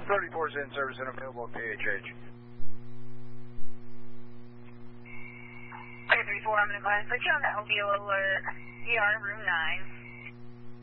34 is in service and available at PHH. Okay, 34, I'm going to go ahead and put you on that OBO alert. ER room 9.